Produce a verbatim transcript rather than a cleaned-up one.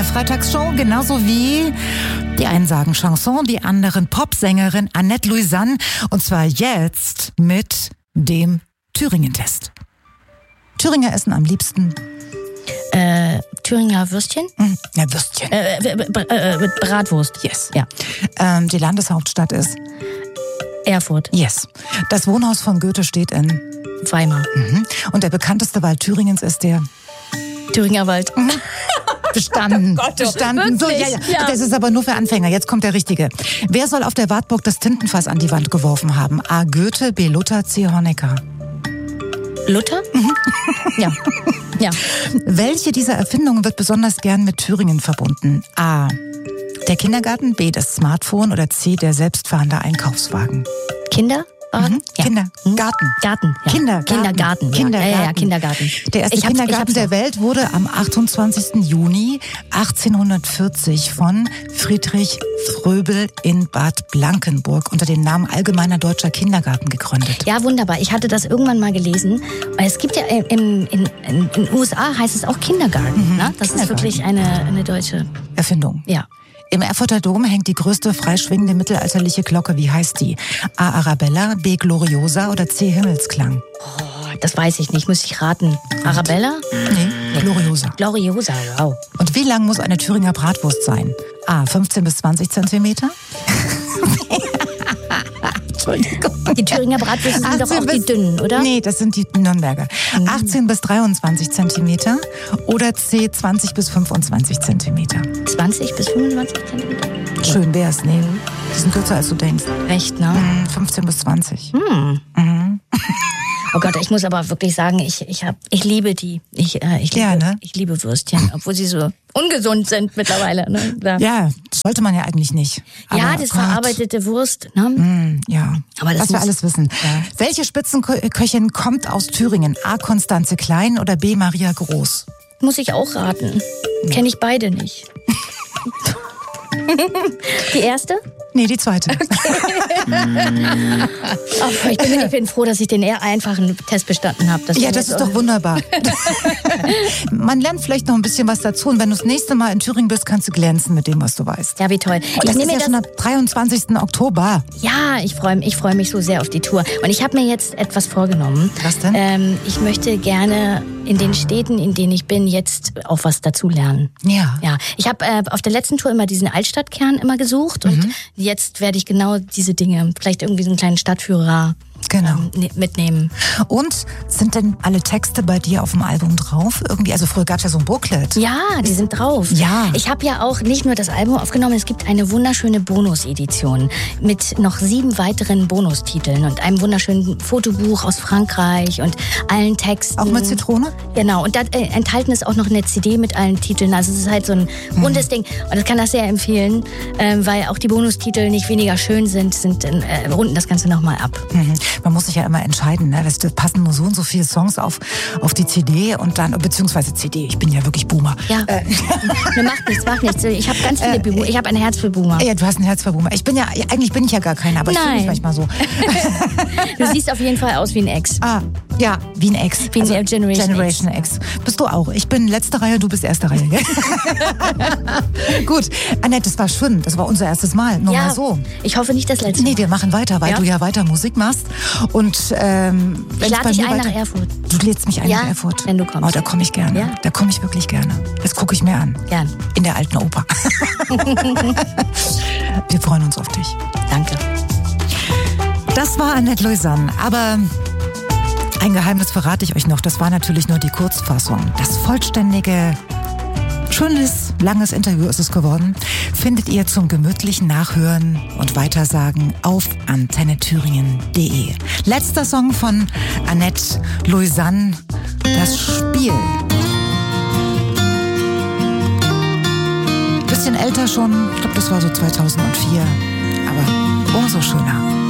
der Freitagsshow, genauso wie die einen sagen Chanson, die anderen Popsängerin Annette Louisanne. Und zwar jetzt mit dem Thüringen-Test. Thüringer essen am liebsten Äh, Thüringer Würstchen? Hm, ja, Würstchen. Äh, äh, mit Bratwurst. Yes. Ja. Ähm, die Landeshauptstadt ist Erfurt. Yes. Das Wohnhaus von Goethe steht in Weimar. Mhm. Und der bekannteste Wald Thüringens ist der Thüringer Wald. Bestanden. Oh Gott, Bestanden. So, ja, ja. Ja. Das ist aber nur für Anfänger. Jetzt kommt der Richtige. Wer soll auf der Wartburg das Tintenfass an die Wand geworfen haben? A. Goethe, B. Luther, C. Honecker. Luther? Ja. Ja. Welche dieser Erfindungen wird besonders gern mit Thüringen verbunden? A. Der Kindergarten, B. das Smartphone oder C. der selbstfahrende Einkaufswagen. Kinder? Mhm. Ja. Kinder, Garten. Garten. Ja. Kindergarten. Kindergarten. Ja. Kindergarten. Ja, ja, ja, Kindergarten. Der erste Ich hab's- Kindergarten ich hab's der Welt wurde am achtundzwanzigsten Juni achtzehnhundertvierzig von Friedrich Fröbel in Bad Blankenburg unter dem Namen Allgemeiner Deutscher Kindergarten gegründet. Ja, wunderbar. Ich hatte das irgendwann mal gelesen. Weil es gibt ja im, in, in, in den U S A heißt es auch Kindergarten. Mhm, Ne? Das Kindergarten. ist wirklich eine, eine deutsche. Erfindung. Ja. Im Erfurter Dom hängt die größte freischwingende mittelalterliche Glocke. Wie heißt die? A. Arabella, B. Gloriosa oder C. Himmelsklang? Oh, das weiß ich nicht. Muss ich raten. Arabella? Nee, Gloriosa. Gloriosa, wow. Und wie lang muss eine Thüringer Bratwurst sein? A. fünfzehn bis zwanzig Zentimeter? Entschuldigung. Die Thüringer Bratwürste sind doch auch die dünnen, oder? Nee, das sind die Nürnberger. achtzehn bis dreiundzwanzig Zentimeter oder C. zwanzig bis fünfundzwanzig Zentimeter? zwanzig bis fünfundzwanzig Zentimeter. Schön wär's, nee. Die sind kürzer, als du denkst. Recht, ne? Hm, fünfzehn bis zwanzig. Hm. Mhm. Oh Gott, ich muss aber wirklich sagen, ich, ich, hab, ich liebe die. Ich, äh, ich, liebe, Ja, ne? ich liebe Würstchen, obwohl sie so ungesund sind mittlerweile. Ne? Ja, Ja, sollte man ja eigentlich nicht. ja Aber das Gott. verarbeitete Wurst. Ne? Hm, ja, Aber das was wir muss- alles wissen. Ja. Welche Spitzenköchin kommt aus Thüringen? A. Konstanze Klein oder B. Maria Groß? Muss ich auch raten. Kenne ich beide nicht. Die erste? Nee, die zweite. Oh, ich, bin, ich bin froh, dass ich den eher einfachen Test bestanden habe. Ja, das ist doch wunderbar. Man lernt vielleicht noch ein bisschen was dazu und wenn du das nächste Mal in Thüringen bist, kannst du glänzen mit dem, was du weißt. Ja, wie toll. Und Ich das ist nehme ja mir schon das. am dreiundzwanzigsten Oktober. Ja, ich freue ich freu mich so sehr auf die Tour. Und ich habe mir jetzt etwas vorgenommen. Was denn? Ähm, ich möchte gerne in den Städten, in denen ich bin, jetzt auch was dazulernen. Ja. Ja, ich habe äh, auf der letzten Tour immer diesen Altstadtkern immer gesucht und jetzt werde ich genau diese Dinge, vielleicht irgendwie so einen kleinen Stadtführer Genau. ähm, ne- mitnehmen. Und sind denn alle Texte bei dir auf dem Album drauf? Irgendwie, also früher gab es ja so ein Booklet. Ja, die sind drauf. Ja. Ich habe ja auch nicht nur das Album aufgenommen, es gibt eine wunderschöne Bonus-Edition mit noch sieben weiteren Bonustiteln und einem wunderschönen Fotobuch aus Frankreich und allen Texten. Auch mit Zitrone? Genau, und da äh, enthalten ist auch noch eine C D mit allen Titeln. Also es ist halt so ein rundes Ding. Und ich kann das sehr empfehlen, ähm, weil auch die Bonustitel nicht weniger schön sind, sind äh, runden das Ganze nochmal ab. Mhm. Man muss sich ja immer entscheiden, ne? Das passen nur so und so viele Songs auf, auf die C D und dann, beziehungsweise C D, ich bin ja wirklich Boomer. Ja, äh. ne, macht nichts, macht nichts. Ich habe ganz viele Boomer. Ich habe ein Herz für Boomer. Ja, du hast ein Herz für Boomer. Ich bin ja, eigentlich bin ich ja gar keiner, aber ich fühle mich Nein. manchmal so. Du siehst auf jeden Fall aus wie ein Ex. Ah, ja, wie ein Ex. Wie ein Generation Generation X. Bist du auch. Ich bin letzte Reihe, du bist erste Reihe. Gell? Gut, Annette, das war schön. Das war unser erstes Mal. Nur Ja, mal so. ich hoffe nicht das letzte Nee, Mal. wir machen weiter, weil Ja? du ja weiter Musik machst. Und ähm, Ich wenn's lade bei dich mir ein weiter- nach Erfurt. Du lädst mich ein Ja, nach Erfurt. wenn du kommst. Oh, da komme ich gerne. Ja? Da komme ich wirklich gerne. Das gucke ich mir an. Gern. In der alten Oper. Wir freuen uns auf dich. Danke. Das war Annette Louisanne, aber ein Geheimnis verrate ich euch noch. Das war natürlich nur die Kurzfassung. Das vollständige, schönes, langes Interview ist es geworden. Findet ihr zum gemütlichen Nachhören und Weitersagen auf antenne thüringen punkt de. Letzter Song von Annette Louisanne, das Spiel. Bisschen älter schon, ich glaube, das war so zweitausendvier, aber umso schöner.